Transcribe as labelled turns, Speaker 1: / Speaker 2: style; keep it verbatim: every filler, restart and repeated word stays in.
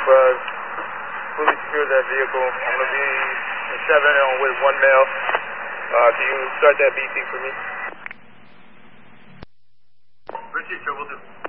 Speaker 1: uh, fully secured that vehicle. I'm going to be in seven on with one male. Uh, can you start that B T for me?
Speaker 2: Richie, sure, we'll do.